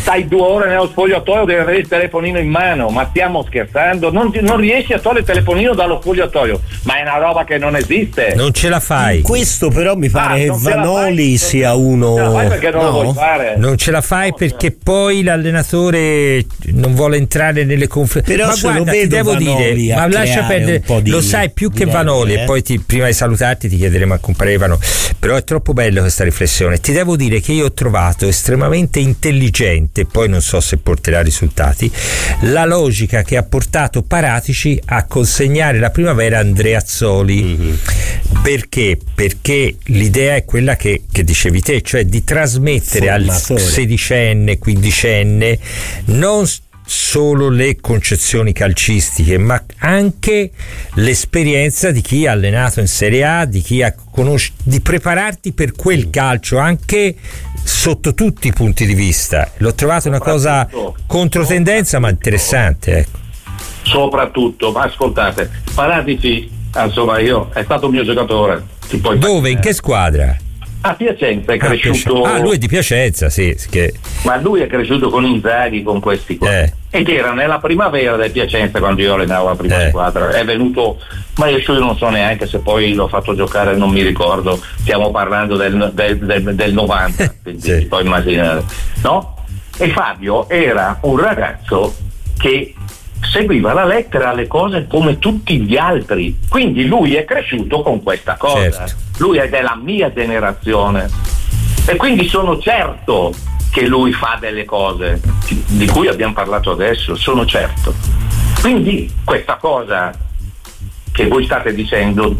stai 2 ore nello spogliatoio, devi avere il telefonino in mano, ma stiamo scherzando? Non riesci a togliere il telefonino dallo spogliatoio, ma è una roba che non esiste. Non ce la fai. Questo però mi pare che Vanoli sia uno. Non ce la fai perché non lo vuoi fare. Non ce la fai perché poi l'allenatore non vuole entrare nelle conferenze. Però ma guarda, ti devo dire, ma lascia perdere, lo sai più che Vanoli, e poi prima di salutarti ti chiederemo a comparevano, però è troppo bella questa riflessione. Ti devo dire che io ho trovato estremamente intelligente, poi non so se porterà risultati, la logica che ha portato Paratici a consegnare la primavera a Andreazzoli. Perché? Perché l'idea è quella che dicevi te, cioè di trasmettere al sedicenne, quindicenne non solo le concezioni calcistiche, ma anche l'esperienza di chi ha allenato in Serie A, di chi di prepararti per quel calcio anche sotto tutti i punti di vista. L'ho trovato una cosa controtendenza ma interessante, ecco. Soprattutto, ma ascoltate, Paratici, insomma, è stato un mio giocatore. Dove? In che squadra? A Piacenza è cresciuto. Lui è di Piacenza, sì. Ma lui è cresciuto con Inzaghi, con questi qua. Ed era nella primavera del Piacenza quando io allenavo la prima squadra. È venuto, ma io non so neanche se poi l'ho fatto giocare, non mi ricordo. Stiamo parlando del 90, quindi si può immaginare, no? E Fabio era un ragazzo che seguiva la lettera alle cose come tutti gli altri, quindi lui è cresciuto con questa cosa. Lui è della mia generazione e quindi sono certo che lui fa delle cose di cui abbiamo parlato adesso, sono certo. Quindi questa cosa che voi state dicendo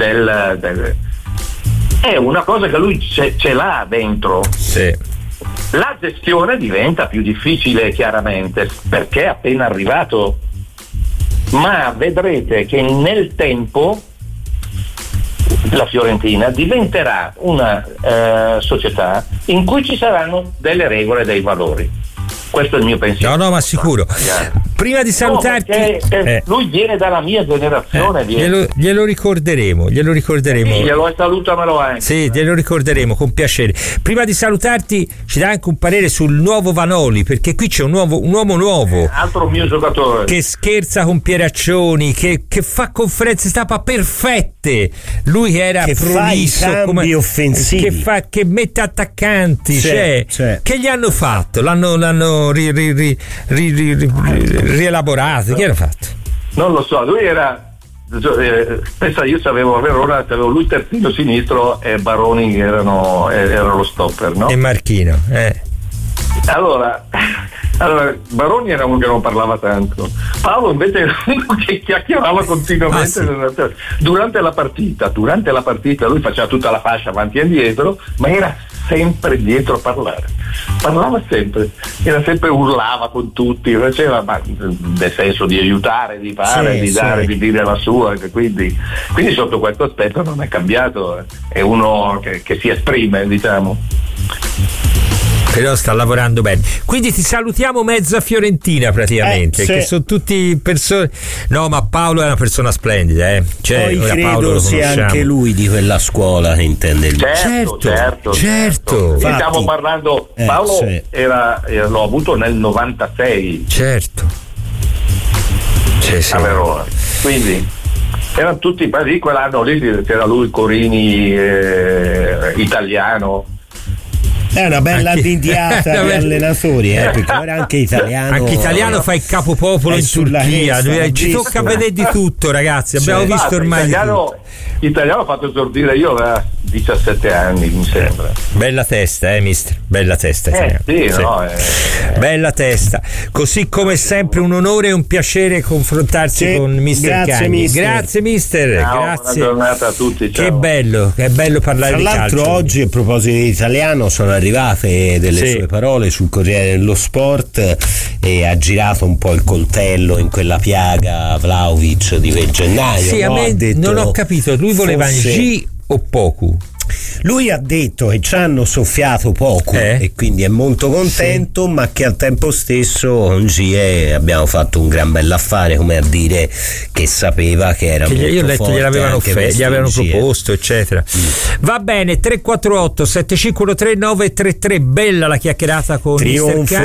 è una cosa che lui ce l'ha dentro. La gestione diventa più difficile chiaramente perché è appena arrivato, ma vedrete che nel tempo la Fiorentina diventerà una società in cui ci saranno delle regole e dei valori. Questo è il mio pensiero. No, ma sicuro. Prima di salutarti, lui viene dalla mia generazione. Glielo ricorderemo. Glielo salutamelo anche. Sì, glielo ricorderemo con piacere. Prima di salutarti, ci dai anche un parere sul nuovo Vanoli, perché qui c'è un uomo nuovo. Altro mio giocatore. Che scherza con Pieraccioni, che fa conferenze stampa perfette. Lui era prolisso, cambi offensivi. Che mette attaccanti. Che gli hanno fatto? L'hanno rielaborato. Che hanno fatto? Non lo so, lui era pensa, io avevo a Verona, avevo lui terzino sinistro e Baroni erano lo stopper, no? E Marchino allora Baroni era uno che non parlava tanto, Paolo invece era uno che chiacchierava continuamente. Durante la partita lui faceva tutta la fascia avanti e indietro, ma era sempre dietro a parlava sempre, urlava con tutti, faceva nel senso di aiutare, di fare, di dare, di dire la sua, quindi sotto questo aspetto non è cambiato, è uno che si esprime, diciamo. Però sta lavorando bene. Quindi ti salutiamo mezza Fiorentina praticamente, che sono tutti persone. No, ma Paolo è una persona splendida, Poi credo sia anche lui di quella scuola che intende lui. Certo. Stiamo parlando, Paolo l'ho avuto nel 96. Certo. A Verona. Quindi erano tutti di quell'anno lì, c'era lui, Corini, italiano. È una bella indiata di allenatori, perché era anche italiano. Anche italiano fa il capopopolo in Turchia. Ci tocca vedere di tutto, ragazzi. Abbiamo visto ormai. Italiano ha fatto esordire io a 17 anni, mi sembra. Bella testa, mister. Bella testa. Bella testa. Così come sempre un onore e un piacere confrontarsi con mister Cagni. Grazie mister. Grazie. Buona giornata a tutti. Ciao. Che bello parlare di calcio. Tra l'altro oggi, a proposito di italiano, sono arrivate delle sue parole sul Corriere dello Sport e ha girato un po' il coltello in quella piaga Vlahovic di quel gennaio. Sì, a me non ho capito, lui voleva G o Poku? Lui ha detto che ci hanno soffiato poco e quindi è molto contento, ma che al tempo stesso con Gie abbiamo fatto un gran bell'affare, come a dire che sapeva che era molto io ho letto forte, gli avevano proposto, eccetera. Va bene, 348 7513 933. Bella la chiacchierata con Mister